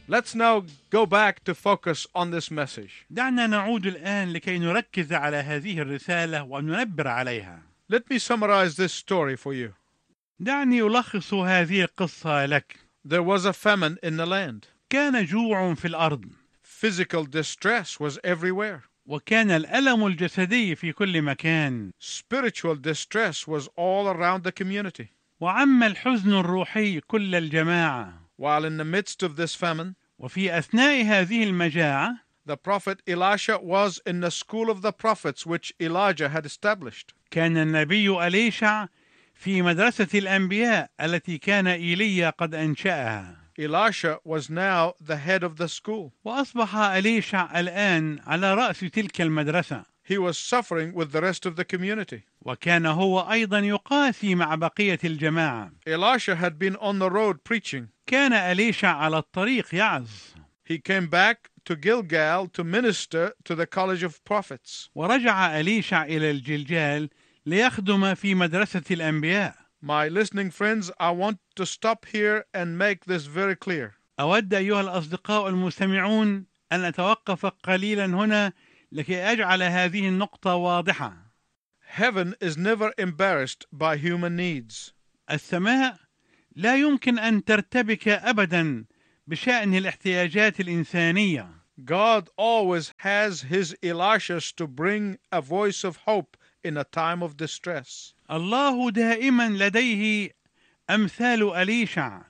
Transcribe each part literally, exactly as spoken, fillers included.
Let's now go back to focus on this message. دعنا نعود الآن لكي نركز على هذه الرسالة وننبر عليها. Let me summarize this story for you. دعني ألخص هذه القصة لك. There was a famine in the land. كان جوع في الأرض. Physical distress was everywhere. وكان الألم الجسدي في كل مكان. Spiritual distress was all around the community. وعم الحزن الروحي كل الجماعة. While in the midst of this famine, وفي أثناء هذه المجاعة, the prophet Elisha was in the school of the prophets which Elijah had established. كان النبي أليشع في مدرسة الأنبياء التي كان إيليا قد أنشأها. Elisha was now the head of the school. وأصبح أليشع الآن على رأس تلك المدرسة. He was suffering with the rest of the community. وكان هو أيضا يقاسي مع بقية الجماعة. Elisha had been on the road preaching. كان أليشع على الطريق يعظ. He came back to Gilgal to minister to the college of prophets. ورجع أليشع إلى الجلجال ليخدم في مدرسة الأنبياء. My listening friends, I want to stop here and make this very clear. أود أيها الأصدقاء المستمعون أن أتوقف قليلا هنا لكي أجعل هذه النقطة واضحة. Heaven is never embarrassed by human needs. السماء لا يمكن أن ترتبك أبدا بشأن الاحتياجات الإنسانية. God always has his Elishas to bring a voice of hope in a time of distress. الله دائما لديه أمثال أليشع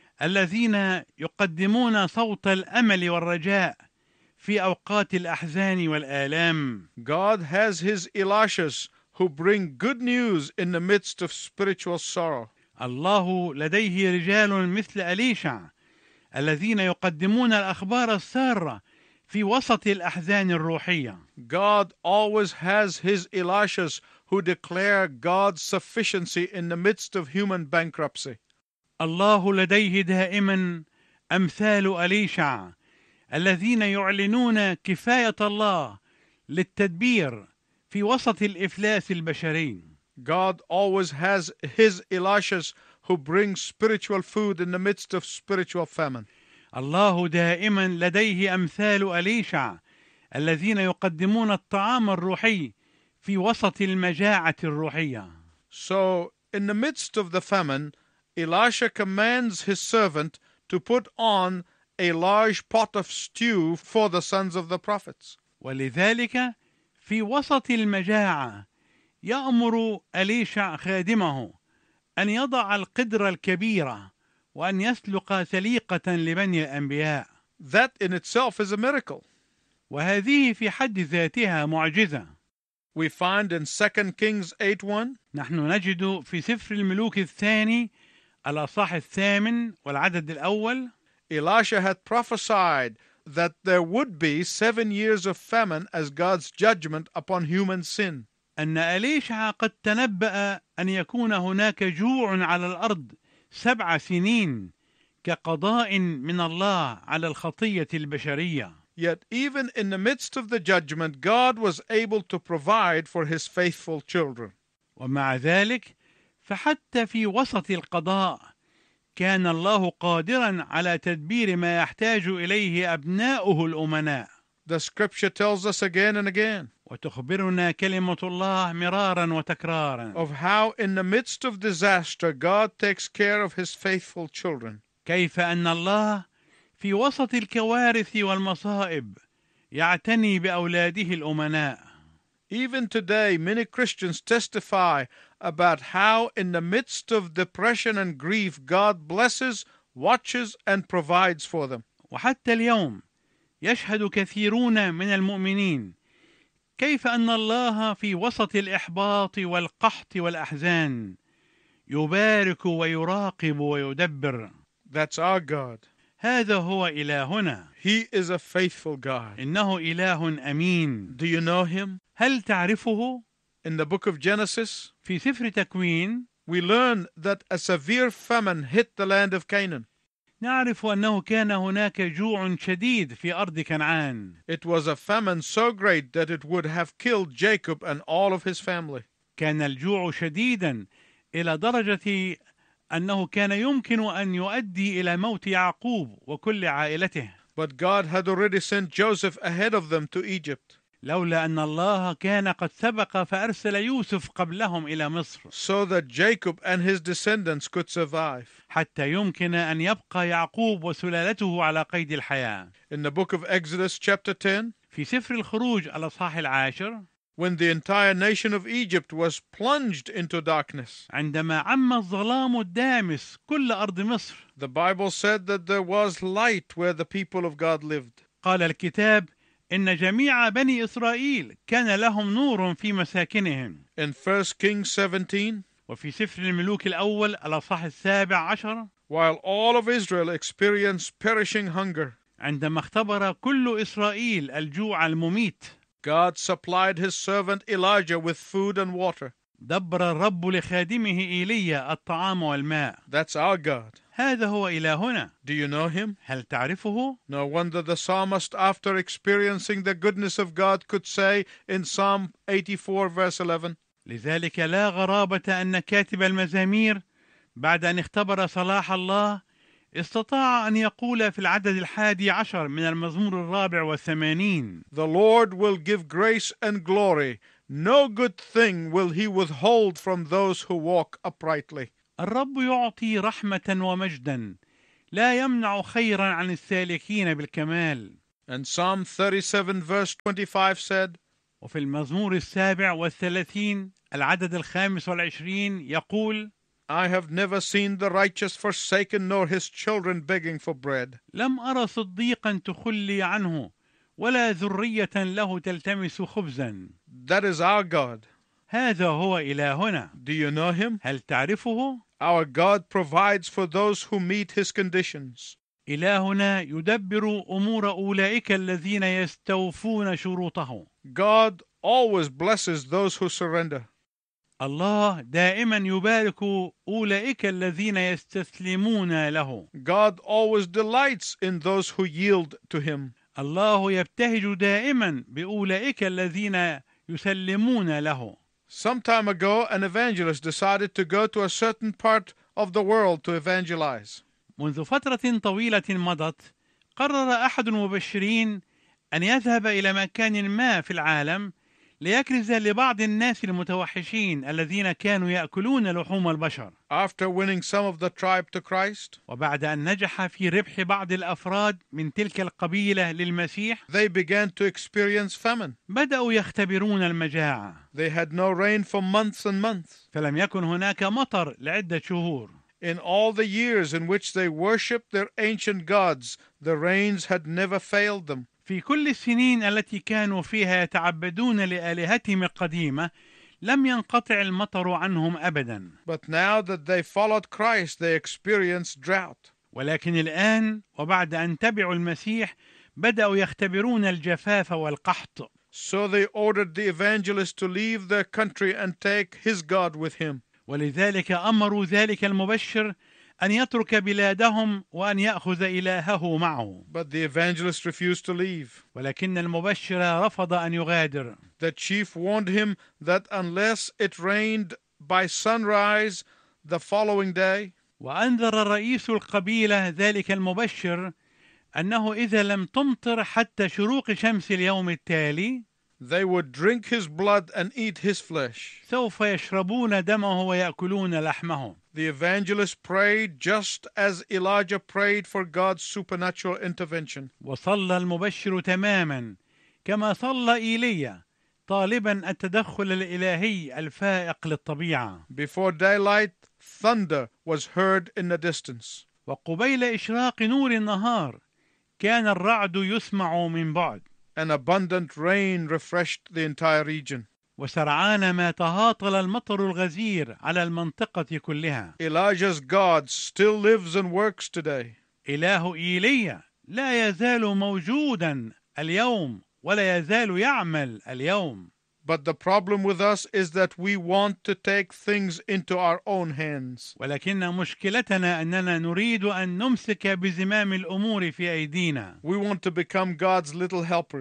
الذين يقدمون صوت الأمل والرجاء في أوقات الأحزان والآلام. God has his Elishas who bring good news in the midst of spiritual sorrow. الله لديه رجال مثل أليشع الذين يقدمون الأخبار السارة في وسط الأحزان الروحية. God always has his Elishas who declare God's sufficiency in the midst of human bankruptcy. الله لديه دائما أمثال أليشع الذين يعلنون كفاية الله للتدبير في وسط الإفلاس البشري. God always has his Elishas who bring spiritual food in the midst of spiritual famine. الله دائما لديه أمثال أليشع الذين يقدمون الطعام الروحي في وسط المجاعة الروحية. So, in the midst of the famine, Elisha commands his servant to put on a large pot of stew for the sons of the prophets. ولذلك في وسط المجاعة يأمر أليشع خادمه أن يضع القدر الكبيرة وأن يسلق سليقة لبني الأنبياء. That in itself is a miracle. وهذه في حد ذاتها معجزة. We find in Second Kings eight one. نحن نجد في سفر الملوك الثاني الأصحاح الثامن والعدد الأول. Elisha had prophesied that there would be seven years of famine as God's judgment upon human sin. أن أليشع قد تنبأ أن يكون هناك جوع على الأرض سبع سنين كقضاء من الله على الخطية البشرية. Yet even in the midst of the judgment, God was able to provide for his faithful children. ومع ذلك فحتى في وسط القضاء كان الله قادرا على تدبير ما يحتاج إليه أبناؤه الأمناء. The scripture tells us again and again وتخبرنا كلمة الله مرارا وتكرارا of how in the midst of disaster God takes care of his faithful children. كيف أن الله في وسط الكوارث والمصائب يعتني بأولاده الأمناء. Even today, many Christians testify about how in the midst of depression and grief, God blesses, watches, and provides for them. وحتى اليوم يشهد كثيرون من المؤمنين كيف أن الله في وسط الإحباط والقحط والأحزان يبارك ويراقب ويدبر. That's our God. هذا هو إلهنا. He is a faithful God. إنه إله أمين. Do you know him? هل تعرفه؟ In the book of Genesis, في سفر تكوين we learn that a severe famine hit the land of Canaan. نعرف أنه كان هناك جوع شديد في أرض كنعان. It was a famine so great that it would have killed Jacob and all of his family. كان الجوع شديدا إلى درجة أنه كان يمكن أن يؤدي إلى موت يعقوب وكل عائلته، But God had already sent Joseph ahead of them to Egypt, لولا أن الله كان قد سبق فأرسل يوسف قبلهم إلى مصر so that Jacob and his descendants could survive. حتى يمكن أن يبقى يعقوب وسلالته على قيد الحياة. In the book of Exodus chapter ten, في سفر الخروج الأصحاح العاشر، when the entire nation of Egypt was plunged into darkness, عندما عم الظلام الدامس كل أرض مصر، the Bible said that there was light where the people of God lived. قال الكتاب إن جميع بني إسرائيل كان لهم نور في مساكنهم. In First Kings seventeen, وفي سفر الملوك الأول الأصحاح السابع عشر، while all of Israel experienced perishing hunger, عندما اختبر كل إسرائيل الجوع المميت، God supplied his servant Elijah with food and water. دبر الرب لخادمه إيليا الطعام والماء. That's our God. هذا هو إلهنا. Do you know him? هل تعرفه؟ No wonder the psalmist, after experiencing the goodness of God, could say in Psalm eighty-four verse eleven, لذلك لا غرابة أن كاتب المزامير بعد أن اختبر صلاح الله استطاع أن يقول في العدد الحادي عشر من المزمور الرابع والثمانين: The Lord will give grace and glory. No good thing will he withhold from those who walk uprightly. الرب يعطي رحمة ومجدا، لا يمنع خيرا عن السالكين بالكمال. And Psalm thirty-seven verse twenty-five said, وفي المزمور السابع والثلاثين العدد الخامس والعشرين يقول: I have never seen the righteous forsaken nor his children begging for bread. لم أرى صديقا تخلي عنه ولا ذرية له تلتمس خبزا. That is our God. هذا هو إلهنا. Do you know him? هل تعرفه؟ Our God provides for those who meet his conditions. إلهنا يدبر أمور أولئك الذين يستوفون شروطه. God always blesses those who surrender. الله دائما يبارك أولئك الذين يستسلمون له. God always delights in those who yield to him. الله يبتهج دائما بأولئك الذين يسلمون له. Some time ago, an evangelist decided to go to a certain part of the world to evangelize. منذ فترة طويلة مضت، قرر أحد المبشرين أن يذهب إلى مكان ما في العالم ليكرز لبعض الناس المتوحشين الذين كانوا يأكلون لحوم البشر. After winning some of the tribe to Christ, وبعد أن نجح في ربح بعض الأفراد من تلك القبيلة للمسيح، they began to experience famine. بدأوا يختبرون المجاعة. They had no rain for months and months. فلم يكن هناك مطر لعدة شهور. In all the years in which they worshipped their ancient gods, the rains had never failed them. في كل السنين التي كانوا فيها يتعبدون لآلهتهم القديمة لم ينقطع المطر عنهم أبدا. But now that they followed Christ, they experienced drought. ولكن الآن وبعد أن تبعوا المسيح بدأوا يختبرون الجفاف والقحط. So they ordered the evangelist to leave their country and take his God with him. ولذلك أمروا ذلك المبشر أن يترك بلادهم وأن يأخذ إلهه معه. But the evangelist refused to leave. ولكن المبشر رفض أن يغادر. The chief warned him that unless it rained by sunrise the following day, وأنذر رئيس القبيلة ذلك المبشر أنه إذا لم تمطر حتى شروق شمس اليوم التالي they would drink his blood and eat his flesh. سوف يشربون دمه ويأكلون لحمه. The evangelist prayed just as Elijah prayed for God's supernatural intervention. وصلى المبشر تماما كما صلى إيليا طالبا التدخل الإلهي الفائق للطبيعة. Before daylight, thunder was heard in the distance. وقبيل إشراق نور النهار كان الرعد يسمع من بعد. An abundant rain refreshed the entire region. وسرعان ما تهاطل المطر الغزير على المنطقة كلها. Elijah's God still lives and works today. إله إيليا لا يزال موجودا اليوم ولا يزال يعمل اليوم. But the problem with us is that we want to take things into our own hands. ولكن مشكلتنا أننا نريد أن نمسك بزمام الأمور في أيدينا. We want to become God's little helpers.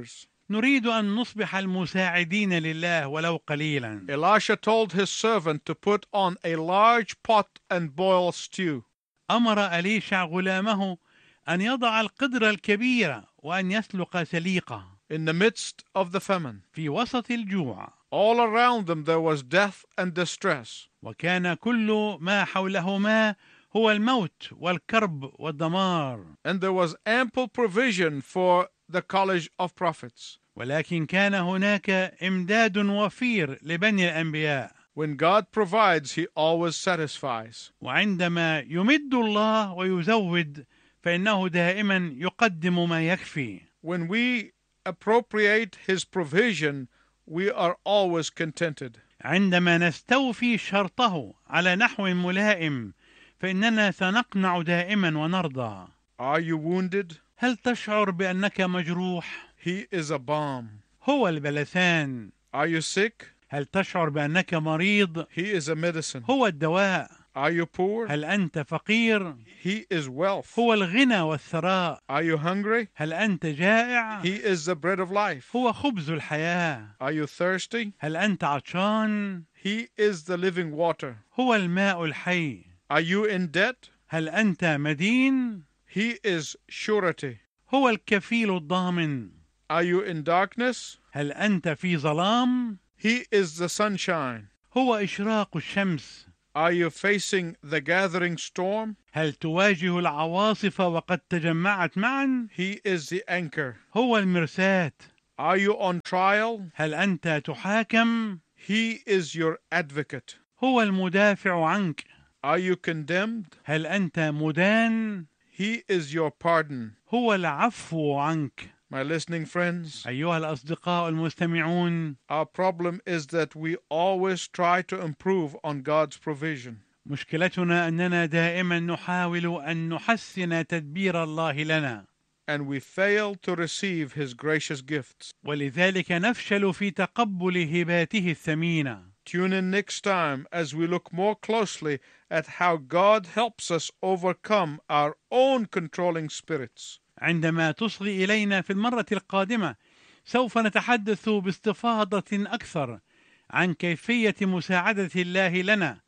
نريد أن نصبح المساعدين لله ولو قليلا. Elisha told his servant to put on a large pot and boil stew. أمر أليشع غلامه أن يضع القدر الكبيرة وأن يسلق سليقة. In the midst of the famine, في وسط الجوع. all around them there was death and distress. وكان كل ما حولهما هو الموت والكرب والدمار. And there was ample provision for the college of prophets. ولكن كان هناك إمداد وفير لبني الأنبياء. When God provides, He always satisfies. وعندما يمد الله ويزود فإنه دائما يقدم ما يكفي. When we appropriate His provision, we are always contented. عندما نستوفي شرطه على نحو ملائم فإننا سنقنع دائما ونرضى. Are you wounded? هل تشعر بأنك مجروح؟ He is a balm. هو البلسان. Are you sick? هل تشعر بأنك مريض؟ He is a medicine. هو الدواء. Are you poor? هل أنت فقير؟ He is wealth. هو الغنى والثراء. Are you hungry? هل أنت جائع؟ He is the bread of life. هو خبز الحياة. Are you thirsty? هل أنت عطشان؟ He is the living water. هو الماء الحي. Are you in debt? هل أنت مدين؟ He is surety. هو الكفيل الضامن. Are you in darkness? هل أنت في ظلام؟ He is the sunshine. هو إشراق الشمس. Are you facing the gathering storm? هل تواجه العواصف وقد تجمعت معا؟ He is the anchor. هو المرساة. Are you on trial? هل أنت تحاكم؟ He is your advocate. هو المدافع عنك. Are you condemned? هل أنت مدان؟ He is your pardon. هو العفو عنك. My listening friends, أيها الأصدقاء المستمعون، our problem is that we always try to improve on God's provision. مشكلتنا أننا دائما نحاول أن نحسن تدبير الله لنا، and we fail to receive His gracious gifts. ولذلك نفشل في تقبل هباته الثمينة. Tune in next time as we look more closely at how God helps us overcome our own controlling spirits. عندما تصغي إلينا في المرة القادمة سوف نتحدث باستفاضة أكثر عن كيفية مساعدة الله لنا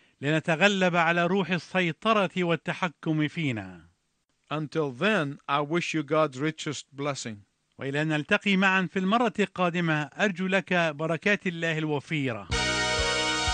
لنتغلب على روح السيطرة والتحكم فينا. Until then, I wish you God's richest blessing. وإلى أن نلتقي معا في المرة القادمة أرجو لك بركات الله الوفيرة.